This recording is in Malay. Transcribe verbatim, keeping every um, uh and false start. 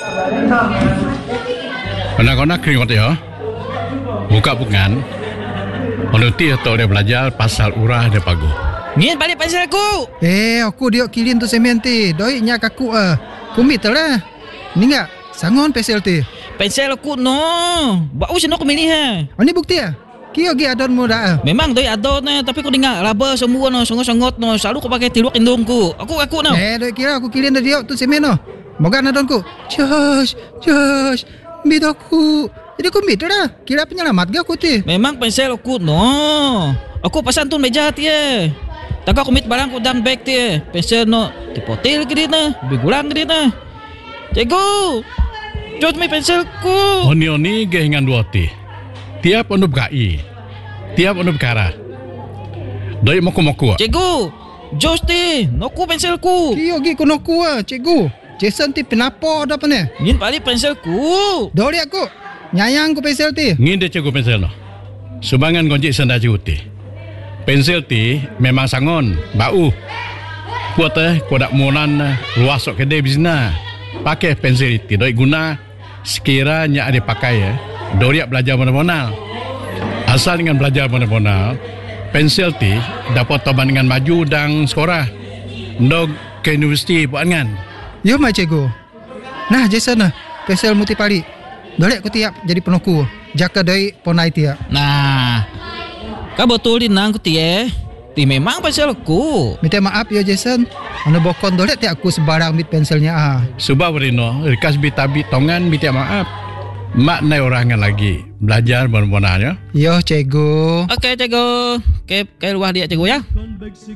Anak-anak keringat ya. Buka bukan. Peneliti atau dia belajar pasal urah dia pagu. Ngin balik pensel aku. Eh, aku dia kilin tu semen ti. Doi nyak aku ah. Kumit lah. Ni enggak sangon pensel ti. Pensel aku no. Bau sino aku milih ha. Oh, ni bukti ah. Kio gi adon mo dah. Memang doi adon na, tapi aku dengar laba semua no, songot-songot no. Selalu aku pakai tiluak indungku. Aku aku no. Eh, doi kira aku kilin dia tu semen no. Moga adonku. Josh, Josh. Bid aku. Jadi aku bid dah. Kira penyelamat ge aku ti. Memang pensel aku no. Aku pasan tu meja ti eh. Tak aku mit barang ku dalam bag ti eh. Pensel no tipotil ke na, bigulang ke na. Cikgu. Jod mi penselku. Oni-oni ge hingan dua ti. Tiap onu gai. Tiap onu perkara. Doi moku-moku. Cikgu. Jos ti, noku penselku. Kio gi kono ku ah, cikgu. Jason ti penapo dah pene. Ngin balik penselku. Doi aku. Nyayang ku pensel ti. Ngin dia cikgu pensel no. Sumbangan gonjik senda cikgu ti. Pensel ti memang sangon, bau. Kuat eh, kuat monan luas sok kedai bisna. Pakai pensel ti doi guna sekiranya ada pakai ya. Doi belajar mana-mana. Asal dengan belajar mana-mana, pensel ti dapat toban dengan maju dan sekolah. Ndog ke universiti buat kan. Yo mai cikgu. Nah, Jason nah, pensel muti pali. Doi aku tiap jadi penoku. Jaka doi ponai tiap. Nah, kau betulin nang ku ti eh. Ti memang penselku. Minta maaf ya Jason. Anu bokon doi tiap aku sebarang bit penselnya ah. Subah berino, rikas bit-bit tongan minta maaf. Mak nai orangan lagi belajar benar-benarnya. Yo cikgu. Okey cikgu. Okey, ke luar dia cikgu ya.